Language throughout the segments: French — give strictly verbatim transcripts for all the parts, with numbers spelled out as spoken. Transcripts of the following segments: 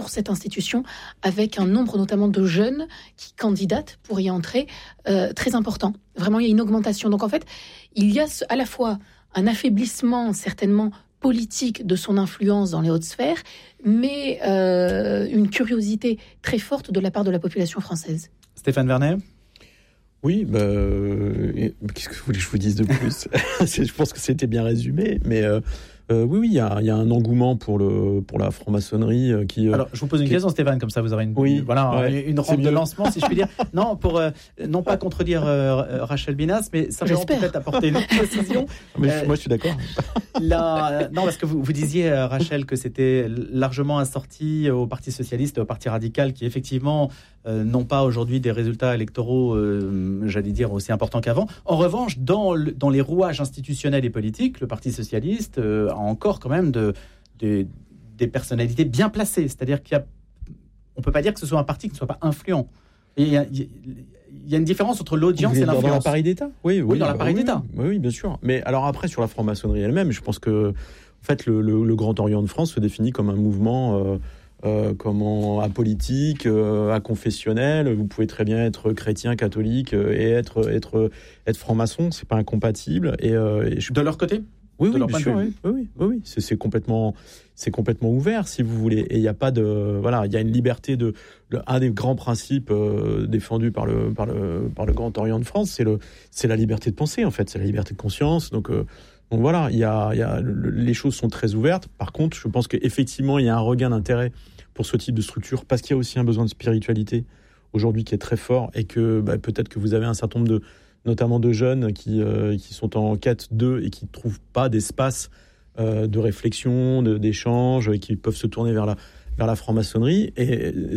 cette institution, avec un nombre notamment de jeunes qui candidatent pour y entrer euh, très important. Vraiment, il y a une augmentation. Donc en fait, il y a à la fois un affaiblissement certainement politique de son influence dans les hautes sphères, mais euh, une curiosité très forte de la part de la population française. Stéphane Vernet ? Oui, bah, euh, qu'est-ce que vous voulez que je vous dise de plus ? Je pense que c'était bien résumé, mais euh, euh, oui, oui, il y a, y a un engouement pour le pour la franc-maçonnerie euh, qui. Euh, Alors, je vous pose une qui... question, Stéphane, comme ça vous aurez une oui, voilà ouais, une rampe de lancement, si je puis dire. Non, pour euh, non pas contredire euh, Rachel Binas, mais simplement peut-être apporter une précision. Mais euh, moi, je suis d'accord. La, non, parce que vous, vous disiez, Rachel, que c'était largement assorti au Parti socialiste et au Parti radical, qui effectivement euh, n'ont pas aujourd'hui des résultats électoraux, euh, j'allais dire, aussi importants qu'avant. En revanche, dans, le, dans les rouages institutionnels et politiques, le Parti socialiste euh, a encore quand même de, de, des personnalités bien placées. C'est-à-dire qu'il y a, on peut pas dire que ce soit un parti qui ne soit pas influent. Et il y a, il y a une différence entre l'audience et l'influence. Dans l'appareil d'État, oui, oui, oui, dans bah, l'appareil oui, d'État. Oui, oui, bien sûr. Mais alors après, sur la franc-maçonnerie elle-même, je pense que, en fait, le, le, le Grand Orient de France se définit comme un mouvement euh, euh, comment, apolitique, euh, aconfessionnel. Vous pouvez très bien être chrétien, catholique euh, et être être être franc-maçon. C'est pas incompatible. Et, euh, et je... de leur côté. Oui, oui, bien sûr, oui, oui, oui, oui. C'est, c'est complètement, c'est complètement ouvert, si vous voulez. Et il n'y a pas de, voilà, il y a une liberté de, le, un des grands principes euh, défendus par le, par le, par le Grand Orient de France, c'est le, c'est la liberté de penser, en fait, c'est la liberté de conscience. Donc, euh, donc voilà, il y a, il y a, le, les choses sont très ouvertes. Par contre, je pense qu'effectivement, il y a un regain d'intérêt pour ce type de structure, parce qu'il y a aussi un besoin de spiritualité aujourd'hui qui est très fort, et que bah, peut-être que vous avez un certain nombre de notamment de jeunes qui, euh, qui sont en quête d'eux et qui ne trouvent pas d'espace euh, de réflexion, de, d'échange, et qui peuvent se tourner vers la, vers la franc-maçonnerie. Et,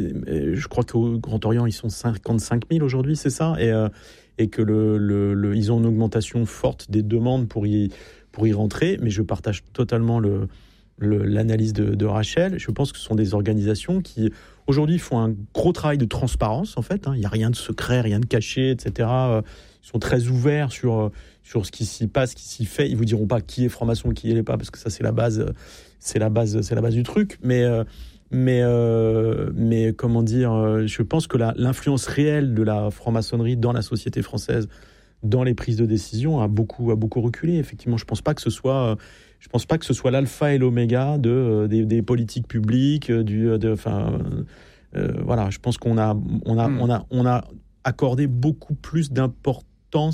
et je crois qu'au Grand Orient, ils sont cinquante-cinq mille aujourd'hui, c'est ça, et, euh, et que le, le, le, ils ont une augmentation forte des demandes pour y, pour y rentrer. Mais je partage totalement le, le, l'analyse de, de Rachel. Je pense que ce sont des organisations qui, aujourd'hui, font un gros travail de transparence, en fait. Hein. Il n'y a rien de secret, rien de caché, et cetera. Ils sont très ouverts sur, sur ce qui s'y passe, ce qui s'y fait. Ils vous diront pas qui est franc-maçon, qui n'est pas, parce que ça, c'est la base, c'est la base, c'est la base du truc. Mais, mais, euh, mais comment dire, je pense que la, l'influence réelle de la franc-maçonnerie dans la société française, dans les prises de décision, a beaucoup, a beaucoup reculé. Effectivement, je pense pas que ce soit, je pense pas que ce soit l'alpha et l'oméga de, des, des politiques publiques, du, de, enfin, euh, voilà. Je pense qu'on a, on a, mmh. on a, on a accordé beaucoup plus d'importance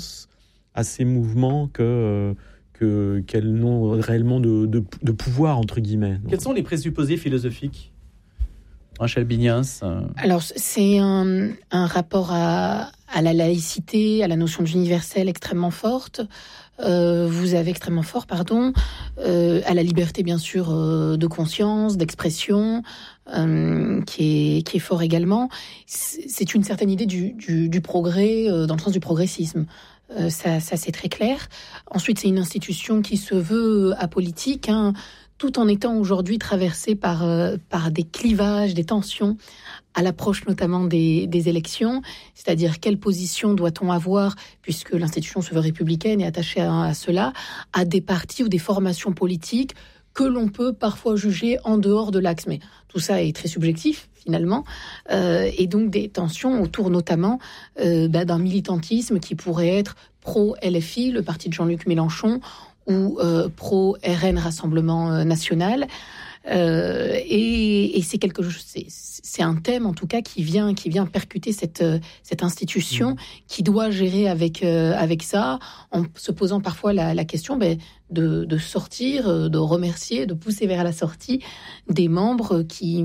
à ces mouvements que, que, qu'elles n'ont réellement de, de, de pouvoir, entre guillemets. Donc, quels sont les présupposés philosophiques, Rachel Binas? Alors, c'est un, un rapport à, à la laïcité, à la notion d'universel extrêmement forte. Euh, vous avez extrêmement fort, pardon, euh, à la liberté, bien sûr, euh, de conscience, d'expression, euh, qui est, qui est fort également. C'est une certaine idée du, du, du progrès, euh, dans le sens du progressisme. Euh, ça, ça, c'est très clair. Ensuite, c'est une institution qui se veut apolitique, hein, tout en étant aujourd'hui traversée par, euh, par des clivages, des tensions, à l'approche notamment des, des élections, c'est-à-dire quelle position doit-on avoir, puisque l'institution se veut républicaine et attachée à, à cela, à des partis ou des formations politiques que l'on peut parfois juger en dehors de l'axe. Mais tout ça est très subjectif, finalement, euh, et donc des tensions autour notamment euh, bah, d'un militantisme qui pourrait être pro-L F I, le parti de Jean-Luc Mélenchon, ou euh, pro-R N, Rassemblement euh, National. Euh, et, et c'est quelque chose, c'est, c'est un thème en tout cas qui vient, qui vient percuter cette, cette institution mmh. qui doit gérer avec, euh, avec ça, en se posant parfois la, la question ben, de, de sortir, de remercier, de pousser vers la sortie des membres qui,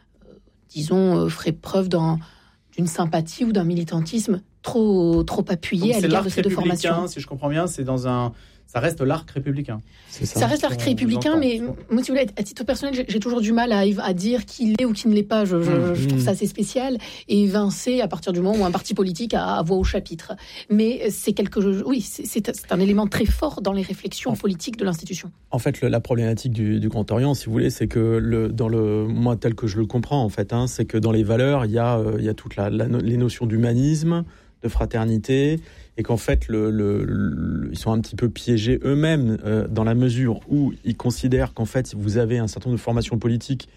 disons, feraient preuve d'un, d'une sympathie ou d'un militantisme trop, trop appuyé. Donc à l'égard de ces deux formations. Si je comprends bien, c'est dans un... Ça reste l'arc républicain. C'est ça. ça reste l'arc républicain, mais moi, si vous voulez, à titre personnel, j'ai, j'ai toujours du mal à, à dire qu'il est ou qu'il ne l'est pas. Je, je, mmh. je trouve ça assez spécial et évincé à partir du moment où un parti politique a, a voix au chapitre. Mais c'est quelque, oui, c'est, c'est, c'est un élément très fort dans les réflexions en, politiques de l'institution. En fait, le, la problématique du, du Grand Orient, si vous voulez, c'est que le, dans le, moi tel que je le comprends, en fait, hein, c'est que dans les valeurs, il y a, euh, il y a toutes la, la, les notions d'humanisme, de fraternité. Et qu'en fait, le, le, le, ils sont un petit peu piégés eux-mêmes euh, dans la mesure où ils considèrent qu'en fait, vous avez un certain nombre de formations politiques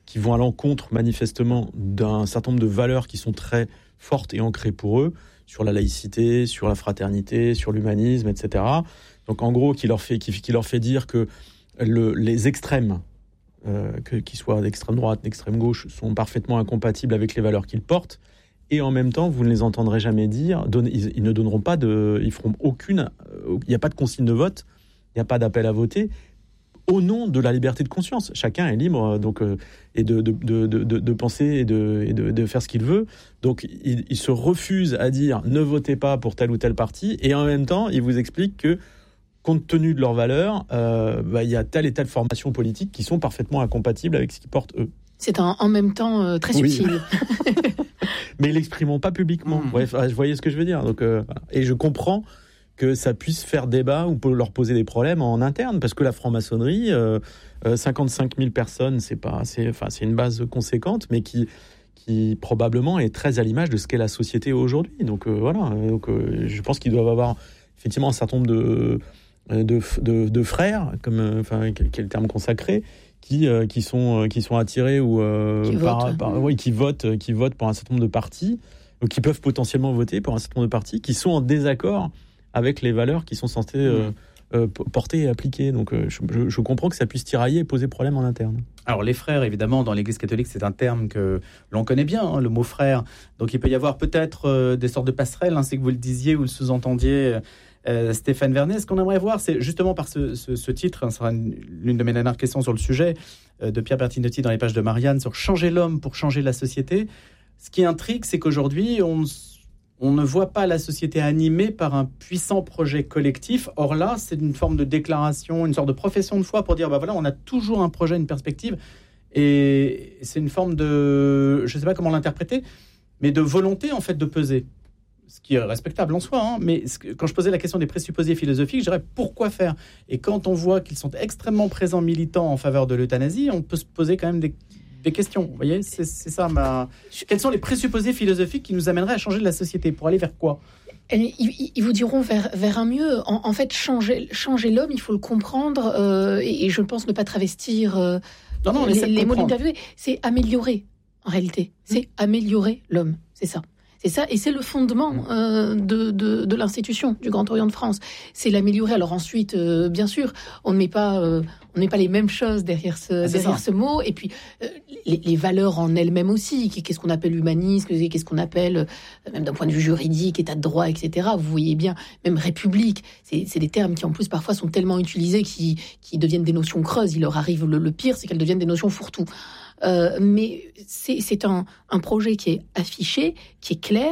qui vont à l'encontre manifestement d'un certain nombre de valeurs qui sont très fortes et ancrées pour eux, sur la laïcité, sur la fraternité, sur l'humanisme, et cetera. Donc en gros, qui leur fait, qui, qui leur fait dire que le, les extrêmes, euh, que, qu'ils soient d'extrême droite, d'extrême gauche, sont parfaitement incompatibles avec les valeurs qu'ils portent. Et en même temps, vous ne les entendrez jamais dire, donner, ils, ils ne donneront pas de, ils feront aucune, il n'y a pas de consigne de vote, il n'y a pas d'appel à voter, au nom de la liberté de conscience. Chacun est libre donc, euh, et de, de, de, de, de penser et, de, et de, de faire ce qu'il veut. Donc, il, il se refuse à dire ne votez pas pour tel ou tel parti, et en même temps, il vous explique que, compte tenu de leurs valeurs, euh, bah, il y a telle et telle formation politique qui sont parfaitement incompatibles avec ce qu'ils portent eux. C'est un en même temps euh, très subtil. Oui. Mais ils l'exprimeront pas publiquement. Mmh. Bref, vous voyez ce que je veux dire. Donc, euh, et je comprends que ça puisse faire débat ou peut leur poser des problèmes en interne, parce que la franc-maçonnerie, euh, euh, cinquante-cinq mille personnes, c'est pas, c'est, enfin, c'est une base conséquente, mais qui, qui probablement est très à l'image de ce qu'est la société aujourd'hui. Donc euh, voilà. Donc euh, je pense qu'ils doivent avoir effectivement un certain nombre de de, de, de frères, comme, enfin, quel est le terme consacré, qui euh, qui sont qui sont attirés ou euh, qui par, votent. par oui, qui votent, qui votent pour un certain nombre de partis, ou qui peuvent potentiellement voter pour un certain nombre de partis, qui sont en désaccord avec les valeurs qui sont censées euh, euh, porter et appliquer. Donc euh, je, je, je comprends que ça puisse tirailler et poser problème en interne. Alors les frères, évidemment, dans l'Église catholique, c'est un terme que l'on connaît bien, hein, le mot frère. Donc il peut y avoir peut-être euh, des sortes de passerelles, ainsi que vous le disiez ou le sous-entendiez, euh, Stéphane Vernet. Ce qu'on aimerait voir, c'est justement par ce, ce, ce titre, hein, ce sera une, l'une de mes dernières questions sur le sujet, euh, de Pierre Bertinotti dans les pages de Marianne, sur changer l'homme pour changer la société. Ce qui intrigue, c'est qu'aujourd'hui, on On ne voit pas la société animée par un puissant projet collectif. Or là, c'est une forme de déclaration, une sorte de profession de foi pour dire, bah voilà, on a toujours un projet, une perspective. Et c'est une forme de, je ne sais pas comment l'interpréter, mais de volonté, en fait, de peser. Ce qui est respectable en soi. Hein, mais quand je posais la question des présupposés philosophiques, je dirais, pourquoi faire ? Et quand on voit qu'ils sont extrêmement présents, militants en faveur de l'euthanasie, on peut se poser quand même des des questions, vous voyez, c'est, c'est ça ma... Quels sont les présupposés philosophiques qui nous amèneraient à changer la société ? Pour aller vers quoi ? Ils, ils vous diront vers, vers un mieux. En, en fait, changer, changer l'homme, il faut le comprendre, euh, et, et je pense ne pas travestir euh, non, non, les, les mots d'interview. C'est améliorer, en réalité. C'est mmh. améliorer l'homme, c'est ça. C'est ça, et c'est le fondement euh, de, de, de l'institution du Grand Orient de France. C'est l'améliorer. Alors ensuite, euh, bien sûr, on ne met pas, euh, on ne met pas les mêmes choses derrière ce, ah, derrière ce mot. Et puis euh, les, les valeurs en elles-mêmes aussi. Qu'est-ce qu'on appelle humanisme ? Qu'est-ce qu'on appelle, euh, même d'un point de vue juridique, état de droit, et cetera. Vous voyez bien, même république. C'est, c'est des termes qui en plus parfois sont tellement utilisés qui, qui deviennent des notions creuses. Il leur arrive le, le pire, c'est qu'elles deviennent des notions fourre-tout. Euh, mais c'est, c'est un, un projet qui est affiché, qui est clair.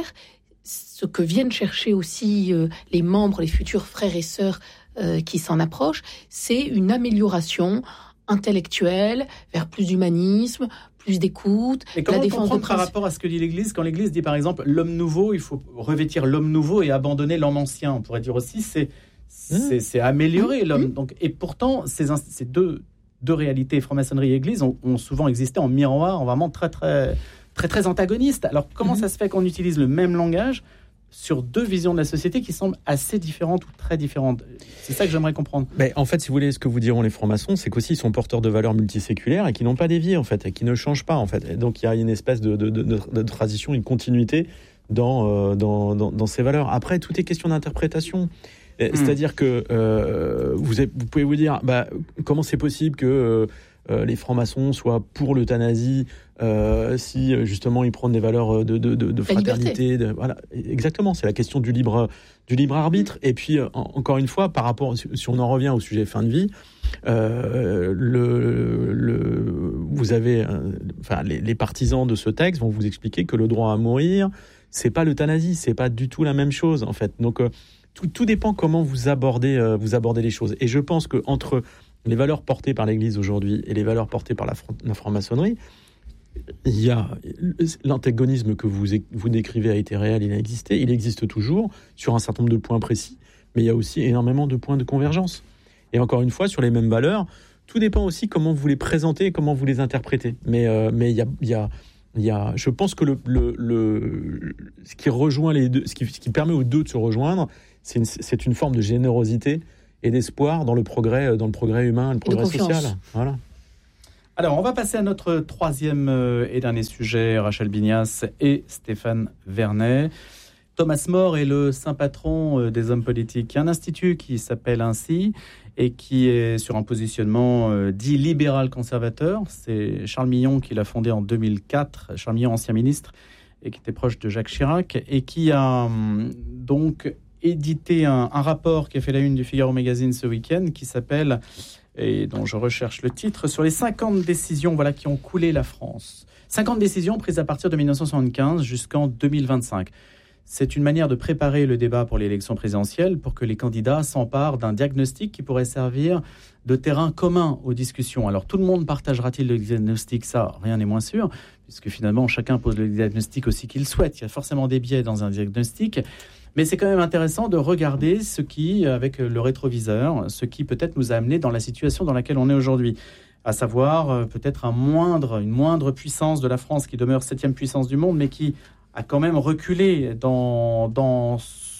Ce que viennent chercher aussi euh, les membres, les futurs frères et sœurs euh, qui s'en approchent, c'est une amélioration intellectuelle vers plus d'humanisme, plus d'écoute. Et comment la on défense comprend de par rapport à ce que dit l'Église, quand l'Église dit par exemple l'homme nouveau, il faut revêtir l'homme nouveau et abandonner l'homme ancien. On pourrait dire aussi c'est c'est, mmh. c'est améliorer mmh. l'homme. Donc, et pourtant ces, ces deux deux réalités, franc-maçonnerie et Église, ont, ont souvent existé en miroir, vraiment très, très, très, très antagonistes. Alors, comment mmh. ça se fait qu'on utilise le même langage sur deux visions de la société qui semblent assez différentes ou très différentes ? C'est ça que j'aimerais comprendre. Mais en fait, si vous voulez, ce que vous diront les francs-maçons, c'est qu'aussi ils sont porteurs de valeurs multiséculaires et qui n'ont pas dévié, en fait, et qui ne changent pas, en fait. Et donc, il y a une espèce de, de, de, de, de tradition, une continuité dans, euh, dans, dans, dans ces valeurs. Après, tout est question d'interprétation. C'est-à-dire que euh, vous, avez, vous pouvez vous dire, bah, comment c'est possible que euh, les francs-maçons soient pour l'euthanasie euh, si justement ils prônent des valeurs de, de, de, de fraternité, de, voilà, exactement. C'est la question du libre, du libre arbitre. Et puis en, encore une fois, par rapport, si on en revient au sujet fin de vie, euh, le, le, vous avez, euh, enfin, les, les partisans de ce texte vont vous expliquer que le droit à mourir, c'est pas l'euthanasie, c'est pas du tout la même chose en fait. Donc euh, Tout, tout dépend comment vous abordez, euh, vous abordez les choses. Et je pense qu'entre les valeurs portées par l'Église aujourd'hui et les valeurs portées par la, la franc-maçonnerie, il y a l'antagonisme que vous, vous décrivez a été réel, il a existé, il existe toujours sur un certain nombre de points précis, mais il y a aussi énormément de points de convergence. Et encore une fois, sur les mêmes valeurs, tout dépend aussi comment vous les présentez et comment vous les interprétez. Mais, euh, mais il y a... Il y a Il y a, je pense que le, le, le, ce qui rejoint les deux, ce qui, ce qui permet aux deux de se rejoindre, c'est une, c'est une forme de générosité et d'espoir dans le progrès, dans le progrès humain, le progrès social. Voilà. Alors, on va passer à notre troisième et dernier sujet, Rachel Bignas et Stéphane Vernet. Thomas More est le saint patron des hommes politiques. Il y a un institut qui s'appelle ainsi et qui est sur un positionnement dit libéral-conservateur. C'est Charles Millon qui l'a fondé en deux mille quatre. Charles Millon, ancien ministre, et qui était proche de Jacques Chirac, et qui a donc édité un, un rapport qui a fait la une du Figaro Magazine ce week-end, qui s'appelle, et dont je recherche le titre, sur les cinquante décisions voilà, qui ont coulé la France. cinquante décisions prises à partir de dix-neuf cent soixante-quinze jusqu'en deux mille vingt-cinq. C'est une manière de préparer le débat pour l'élection présidentielle pour que les candidats s'emparent d'un diagnostic qui pourrait servir de terrain commun aux discussions. Alors tout le monde partagera-t-il le diagnostic ? Ça, rien n'est moins sûr, puisque finalement chacun pose le diagnostic aussi qu'il souhaite. Il y a forcément des biais dans un diagnostic, mais c'est quand même intéressant de regarder ce qui, avec le rétroviseur, ce qui peut-être nous a amené dans la situation dans laquelle on est aujourd'hui. À savoir peut-être un moindre, une moindre puissance de la France qui demeure septième puissance du monde, mais qui a quand même reculé dans, dans,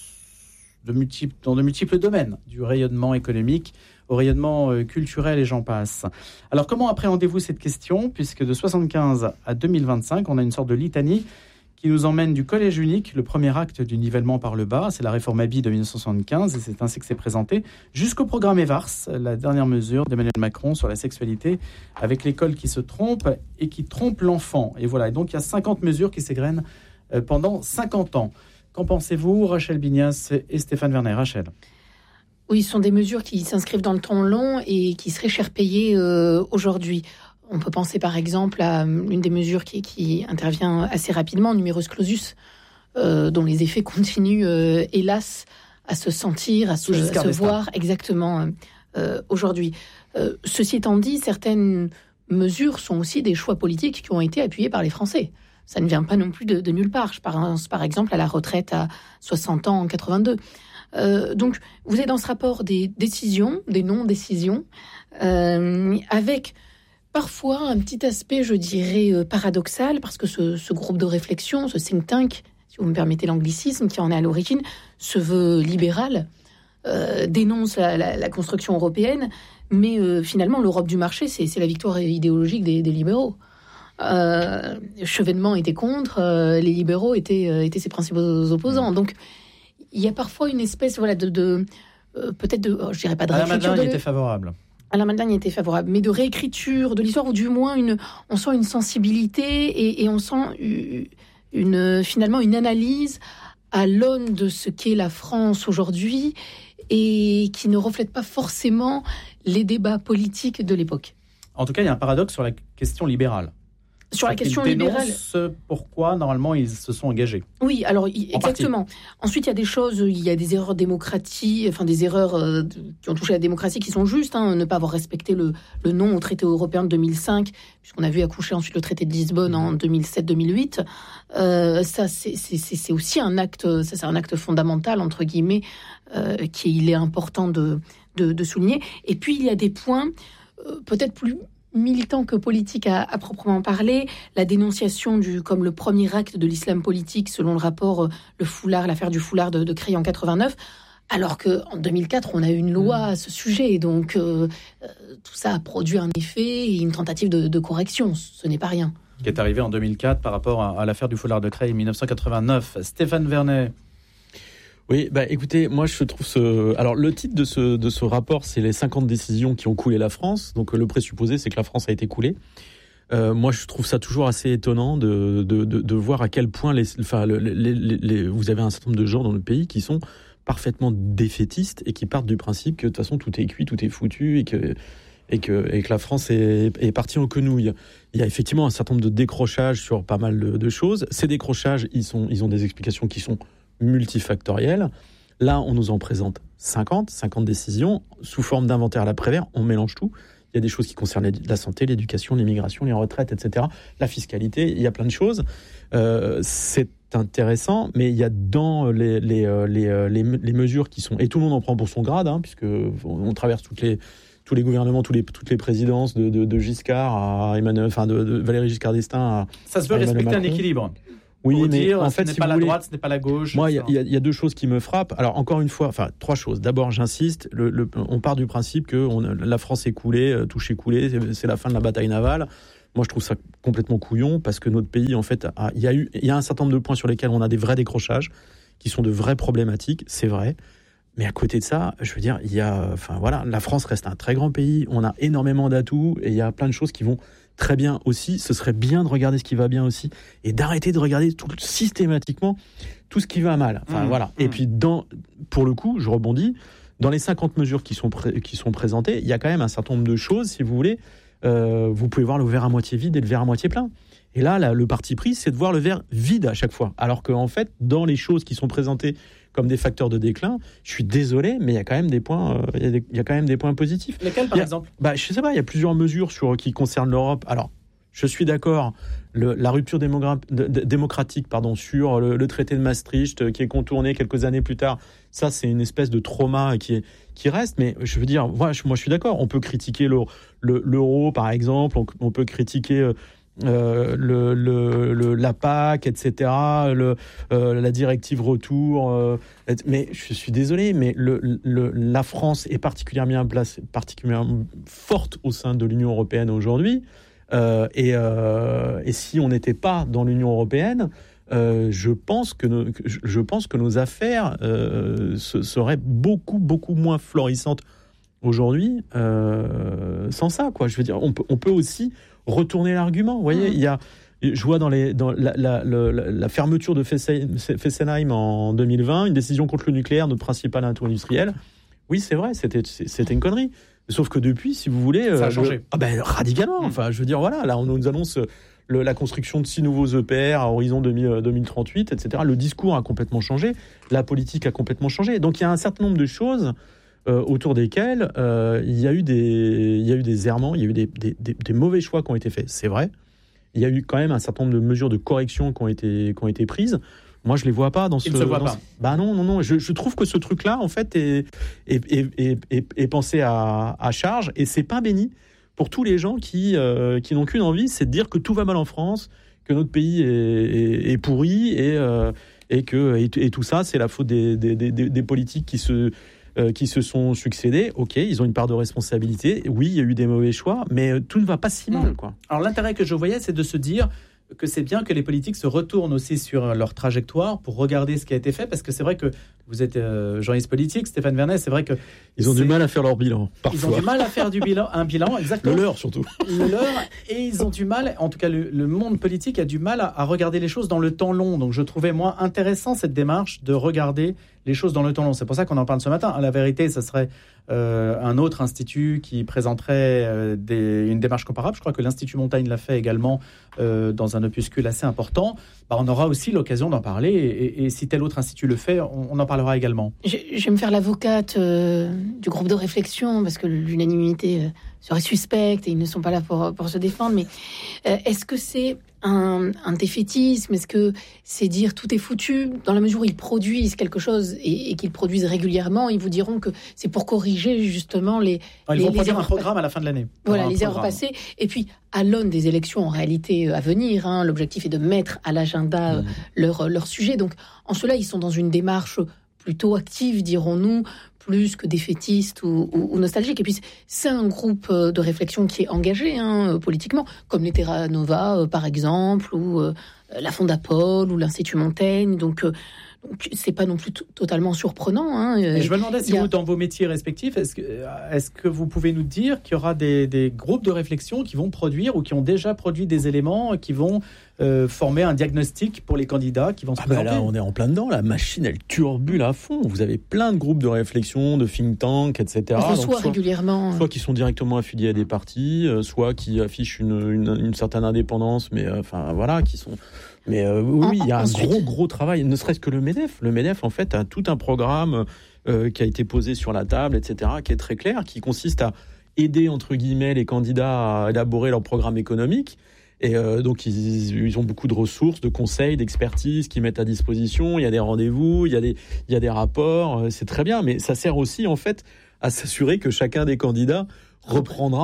de multiples, dans de multiples domaines, du rayonnement économique au rayonnement culturel et j'en passe. Alors comment appréhendez-vous cette question, puisque de soixante-quinze à deux mille vingt-cinq, on a une sorte de litanie qui nous emmène du collège unique, le premier acte du nivellement par le bas, c'est la réforme Haby de dix-neuf cent soixante-quinze, et c'est ainsi que c'est présenté, jusqu'au programme EVARS, la dernière mesure d'Emmanuel Macron sur la sexualité, avec l'école qui se trompe et qui trompe l'enfant. Et voilà, et donc il y a cinquante mesures qui s'égrènent pendant cinquante ans. Qu'en pensez-vous, Rachel Bignas et Stéphane Vernet? Rachel. Oui, ce sont des mesures qui s'inscrivent dans le temps long et qui seraient cher payées euh, aujourd'hui. On peut penser par exemple à une des mesures qui, qui intervient assez rapidement, numerus clausus, euh, dont les effets continuent, euh, hélas, à se sentir, à se, à se voir exactement euh, aujourd'hui. Euh, ceci étant dit, certaines mesures sont aussi des choix politiques qui ont été appuyés par les Français. Ça ne vient pas non plus de, de nulle part. Je pense par exemple à la retraite à soixante ans en quatre-vingt-deux. Euh, donc, vous avez dans ce rapport des décisions, des non-décisions, euh, avec parfois un petit aspect, je dirais, euh, paradoxal, parce que ce, ce groupe de réflexion, ce think tank, si vous me permettez l'anglicisme, qui en est à l'origine, se veut libéral, euh, dénonce la, la, la construction européenne, mais euh, finalement, l'Europe du marché, c'est, c'est la victoire idéologique des, des libéraux. Euh, Chevènement était contre, euh, les libéraux étaient, euh, étaient ses principaux opposants. Donc, il y a parfois une espèce, voilà, de, de euh, peut-être de, oh, je dirais pas de réécriture. Alain Madelin de... était favorable. Alain Madelin était favorable, mais de réécriture de l'histoire, ou du moins une, on sent une sensibilité et, et on sent une, une, finalement une analyse à l'aune de ce qu'est la France aujourd'hui et qui ne reflète pas forcément les débats politiques de l'époque. En tout cas, il y a un paradoxe sur la question libérale. Sur la question libérale. Pourquoi, normalement, ils se sont engagés. Oui, alors, exactement. Ensuite, il y a des choses, il y a des erreurs démocratiques, enfin, des erreurs euh, qui ont touché la démocratie qui sont justes, hein, ne pas avoir respecté le, le non au traité européen de deux mille cinq, puisqu'on a vu accoucher ensuite le traité de Lisbonne en deux mille sept deux mille huit. Euh, ça, c'est, c'est, c'est aussi un acte, ça, c'est un acte fondamental, entre guillemets, euh, qu'il est important de, de, de souligner. Et puis, il y a des points euh, peut-être plus militant que politique à, à proprement parler, la dénonciation du comme le premier acte de l'islam politique selon le rapport euh, le foulard, l'affaire du foulard de, de Creil en quatre-vingt-neuf, alors que en deux mille quatre on a eu une loi à ce sujet, donc euh, euh, tout ça a produit un effet et une tentative de, de correction, ce n'est pas rien. Qui est arrivé en deux mille quatre par rapport à, à l'affaire du foulard de Creil en dix-neuf cent quatre-vingt-neuf. Stéphane Vernet. Oui, bah écoutez, moi je trouve ce... Alors le titre de ce, de ce rapport, c'est les cinquante décisions qui ont coulé la France. Donc le présupposé, c'est que la France a été coulée. Euh, moi je trouve ça toujours assez étonnant de, de, de, de voir à quel point les, enfin, les, les, les, vous avez un certain nombre de gens dans le pays qui sont parfaitement défaitistes et qui partent du principe que de toute façon tout est cuit, tout est foutu et que... Et que, et que la France est, est partie en quenouille. Il y a effectivement un certain nombre de décrochages sur pas mal de, de choses. Ces décrochages, ils, sont, ils ont des explications qui sont multifactorielles. Là, on nous en présente cinquante, cinquante décisions sous forme d'inventaire à la Prévert. On mélange tout. Il y a des choses qui concernent la santé, l'éducation, l'immigration, les retraites, et cetera. La fiscalité, il y a plein de choses. Euh, c'est intéressant, mais il y a dans les, les, les, les, les mesures qui sont... Et tout le monde en prend pour son grade, hein, puisque on traverse toutes les... tous les gouvernements, tous les, toutes les présidences de, de, de Giscard à Emmanuel, enfin de, de Valéry Giscard d'Estaing à ça se veut respecter Macron. Un équilibre. Oui, pour mais dire, en ce fait, n'est si pas vous la voulez, droite, ce n'est pas la gauche. Moi, il y, y, y a deux choses qui me frappent. Alors, encore une fois, enfin, trois choses. D'abord, j'insiste, le, le, on part du principe que on, la France est coulée, touche est coulée, c'est, c'est la fin de la bataille navale. Moi, je trouve ça complètement couillon parce que notre pays, en fait, il y a eu, il y a un certain nombre de points sur lesquels on a des vrais décrochages, qui sont de vraies problématiques, c'est vrai. Mais à côté de ça, je veux dire, il y a, enfin voilà, la France reste un très grand pays, on a énormément d'atouts et il y a plein de choses qui vont très bien aussi. Ce serait bien de regarder ce qui va bien aussi et d'arrêter de regarder tout, systématiquement tout ce qui va mal. Enfin mmh, voilà. Mmh. Et puis dans, pour le coup, je rebondis, dans les cinquante mesures qui sont pré- qui sont présentées, il y a quand même un certain nombre de choses, si vous voulez. Euh, vous pouvez voir le verre à moitié vide et le verre à moitié plein. Et là, là, le parti pris, c'est de voir le verre vide à chaque fois. Alors qu'en fait, dans les choses qui sont présentées comme des facteurs de déclin, je suis désolé, mais il y a quand même des points, euh, il y a des, il y a quand même des points positifs. Lesquels, par a, exemple ? Bah, je sais pas. Il y a plusieurs mesures sur qui concernent l'Europe. Alors, je suis d'accord. Le, la rupture démogra- de, de, démocratique, pardon, sur le, le traité de Maastricht, euh, qui est contourné quelques années plus tard. Ça, c'est une espèce de trauma qui est, qui reste. Mais je veux dire, moi, je, moi, je suis d'accord. On peut critiquer le, le, l'euro, par exemple. On, on peut critiquer. Euh, Euh, le, le, le, la P A C, et cetera, le, euh, la directive retour. Euh, mais je suis désolé, mais le, le, la France est particulièrement, place, particulièrement forte au sein de l'Union européenne aujourd'hui. Euh, et, euh, et si on n'était pas dans l'Union européenne, euh, je pense que nos, je pense que nos affaires euh, seraient beaucoup, beaucoup moins florissantes aujourd'hui euh, sans ça, quoi. Je veux dire, on peut, on peut aussi retourner l'argument. Vous voyez, mmh. il y a, je vois dans, les, dans la, la, la, la fermeture de Fessenheim en deux mille vingt, une décision contre le nucléaire, notre principal atout industriel. Oui, c'est vrai, c'était, c'était une connerie. Sauf que depuis, si vous voulez... Ça a changé. Le, ah ben, radicalement. Mmh. Enfin, je veux dire, voilà, là, on nous annonce le, la construction de six nouveaux E P R à horizon deux mille trente-huit, et cetera. Le discours a complètement changé. La politique a complètement changé. Donc, il y a un certain nombre de choses... Euh, autour desquels euh, il y a eu des, il y a eu des errements, il y a eu des, des, des, des mauvais choix qui ont été faits, c'est vrai. Il y a eu quand même un certain nombre de mesures de correction qui ont été, qui ont été prises. Moi, je les vois pas dans ce. Il ne se voit dans pas. Ce... Bah non, non, non. Je, je trouve que ce truc-là, en fait, est, est, est, est, est, est pensé à, à charge et c'est pas béni pour tous les gens qui, euh, qui n'ont qu'une envie, c'est de dire que tout va mal en France, que notre pays est, est, est pourri et, euh, et que et, et tout ça, c'est la faute des, des, des, des politiques qui se Euh, qui se sont succédés. Ok, ils ont une part de responsabilité. Oui, il y a eu des mauvais choix, mais tout ne va pas si mal, quoi. Alors l'intérêt que je voyais, c'est de se dire que c'est bien que les politiques se retournent aussi sur leur trajectoire pour regarder ce qui a été fait, parce que c'est vrai que vous êtes euh, journaliste politique, Stéphane Vernet, c'est vrai que... Ils ont du mal à faire leur bilan, parfois. Ils ont du mal à faire du bilan, un bilan, exactement. Le leur, surtout. Le leur, et ils ont du mal, en tout cas le, le monde politique a du mal à, à regarder les choses dans le temps long. Donc je trouvais, moi, intéressant cette démarche de regarder les choses dans le temps long. C'est pour ça qu'on en parle ce matin. À la vérité, ça serait euh, un autre institut qui présenterait euh, des, une démarche comparable. Je crois que l'Institut Montaigne l'a fait également euh, dans un opuscule assez important. Bah, on aura aussi l'occasion d'en parler. Et, et si tel autre institut le fait, on, on en parlera également. Je, je vais me faire l'avocate euh, du groupe de réflexion, parce que l'unanimité euh, serait suspecte et ils ne sont pas là pour, pour se défendre. Mais euh, est-ce que c'est un, un défaitisme ? Est-ce que c'est dire tout est foutu ? Dans la mesure où ils produisent quelque chose et, et qu'ils produisent régulièrement, ils vous diront que c'est pour corriger justement les... Non, ils les, vont les produire un programme à la fin de l'année. Voilà, les erreurs passées. Et puis, à l'aune des élections en réalité à venir, hein, l'objectif est de mettre à l'agenda mmh. leur, leur sujet. Donc, en cela, ils sont dans une démarche plutôt active, dirons-nous, plus que défaitiste ou, ou, ou nostalgique. Et puis, c'est un groupe de réflexion qui est engagé hein, politiquement, comme les Terra Nova, euh, par exemple, ou euh, la Fondapol, ou l'Institut Montaigne. Donc, euh, donc c'est pas non plus t- totalement surprenant. Hein. Et je me demandais si a... vous, dans vos métiers respectifs, est-ce que, est-ce que vous pouvez nous dire qu'il y aura des, des groupes de réflexion qui vont produire ou qui ont déjà produit des éléments qui vont euh, former un diagnostic pour les candidats qui vont se ah bah présenter. Là, on est en plein dedans. La machine, elle turbule à fond. Vous avez plein de groupes de réflexion, de think tank, et cetera. On reçoit Donc, soit, régulièrement. Soit qui sont directement affiliés à des partis, euh, soit qui affichent une, une, une certaine indépendance, mais euh, enfin voilà, qui sont. Mais euh, oui, il y a un Ensuite. gros, gros travail, ne serait-ce que le MEDEF. Le MEDEF, en fait, a tout un programme euh, qui a été posé sur la table, et cetera, qui est très clair, qui consiste à aider, entre guillemets, les candidats à élaborer leur programme économique. Et euh, donc, ils, ils ont beaucoup de ressources, de conseils, d'expertise qu'ils mettent à disposition. Il y a des rendez-vous, il y a des, il y a des rapports. C'est très bien, mais ça sert aussi, en fait, à s'assurer que chacun des candidats reprendra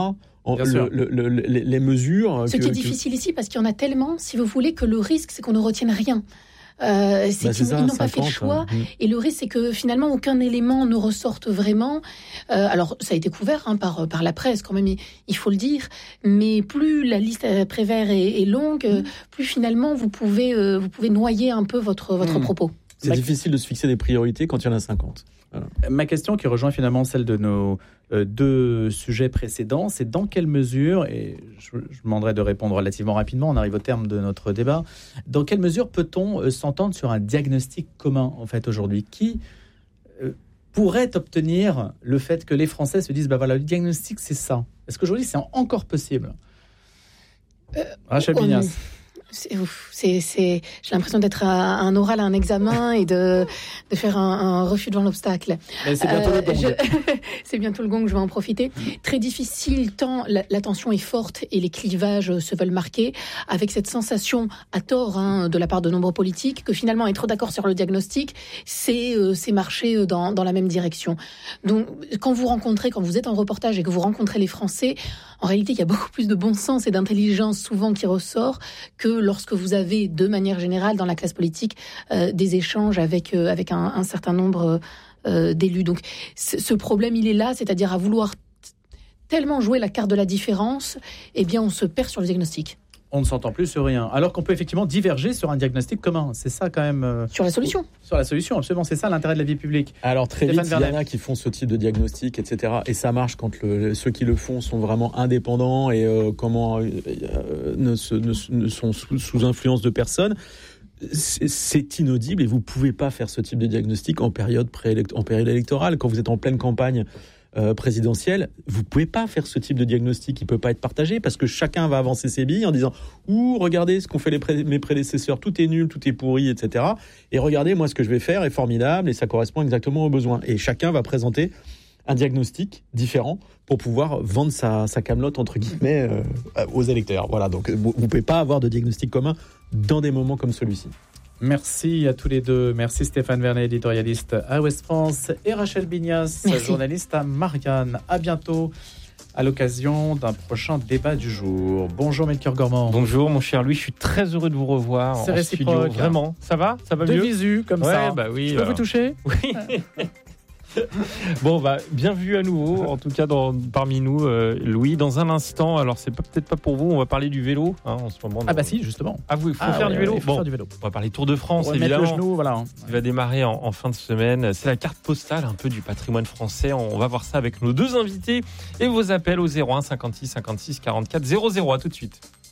en, le, le, le, les, les mesures. Ce que, qui est que... difficile ici, parce qu'il y en a tellement, si vous voulez, que le risque, c'est qu'on ne retienne rien. Euh, c'est bah, qu'ils c'est ça, n'ont pas fait le choix hein. Et le risque c'est que finalement aucun élément ne ressorte vraiment. Euh, alors ça a été couvert hein, par, par la presse quand même, il, il faut le dire, mais plus la liste à Prévert est, est longue, mmh. plus finalement vous pouvez, euh, vous pouvez noyer un peu votre, votre mmh. propos. C'est Ma... difficile de se fixer des priorités quand il y en a cinquante. Voilà. Ma question qui rejoint finalement celle de nos euh, deux sujets précédents, c'est dans quelle mesure, et je, je demanderai de répondre relativement rapidement, on arrive au terme de notre débat, dans quelle mesure peut-on euh, s'entendre sur un diagnostic commun en fait aujourd'hui qui euh, pourrait obtenir le fait que les Français se disent bah voilà, le diagnostic c'est ça. Est-ce qu'aujourd'hui c'est encore possible euh, Rachel Bignaz. C'est, c'est, c'est, j'ai l'impression d'être à un oral à un examen et de, de faire un, un refus devant l'obstacle. Mais c'est bientôt euh, le gong. Je, c'est bientôt le gong, je vais en profiter. Mmh. Très difficile, tant la, la tension est forte et les clivages se veulent marquer, avec cette sensation, à tort, hein, de la part de nombreux politiques, que finalement être d'accord sur le diagnostic, c'est, euh, c'est marcher dans, dans la même direction. Donc, quand vous rencontrez, quand vous êtes en reportage et que vous rencontrez les Français, en réalité, il y a beaucoup plus de bon sens et d'intelligence souvent qui ressort que lorsque vous avez, de manière générale, dans la classe politique, euh, des échanges avec, euh, avec un, un certain nombre euh, d'élus. Donc, c- ce problème, il est là, c'est-à-dire à vouloir t- tellement jouer la carte de la différence, eh bien, on se perd sur le diagnostic. On ne s'entend plus sur rien. Alors qu'on peut effectivement diverger sur un diagnostic commun. C'est ça quand même... Euh... Sur la solution. Sur la solution, absolument. C'est ça l'intérêt de la vie publique. Alors très Stéphane vite, Vernet. Il y en a qui font ce type de diagnostic, et cetera. Et ça marche quand le, ceux qui le font sont vraiment indépendants et euh, comment euh, ne, se, ne, ne sont sous, sous influence de personne. C'est, c'est inaudible et vous ne pouvez pas faire ce type de diagnostic en période, pré-élect- en période électorale. Quand vous êtes en pleine campagne Euh, présidentielle, vous pouvez pas faire ce type de diagnostic, il peut pas être partagé parce que chacun va avancer ses billes en disant ouh regardez ce qu'ont fait les pré- mes prédécesseurs, tout est nul, tout est pourri, et cetera. Et regardez moi ce que je vais faire est formidable et ça correspond exactement aux besoins. Et chacun va présenter un diagnostic différent pour pouvoir vendre sa, sa camelote entre guillemets euh, aux électeurs. Voilà, donc vous, vous pouvez pas avoir de diagnostic commun dans des moments comme celui-ci. Merci à tous les deux. Merci Stéphane Vernet, éditorialiste à Ouest France, et Rachel Bignaz, Merci. journaliste à Marianne. À bientôt à l'occasion d'un prochain débat du jour. Bonjour Melchior Gormand. Bonjour mon cher Louis, je suis très heureux de vous revoir. C'est en réciproque. Studio. Vraiment, ça va, ça va de mieux. De visu comme ouais, ça. Bah oui. Je peux alors... vous toucher ? Oui. Bon, bah, bienvenue à nouveau, en tout cas dans, parmi nous, euh, Louis. Dans un instant, alors c'est pas, peut-être pas pour vous, on va parler du vélo hein, en ce moment. Ah, bah si, justement. Ah, vous, il faut ah, faire ouais, du vélo. Ouais, il faut bon, faire du vélo. On va parler Tour de France, on évidemment. Mettre le genou, voilà. Il va démarrer en, en fin de semaine. C'est la carte postale un peu du patrimoine français. On va voir ça avec nos deux invités et vos appels au zéro un cinquante-six cinquante-six quarante-quatre zéro zéro. À tout de suite.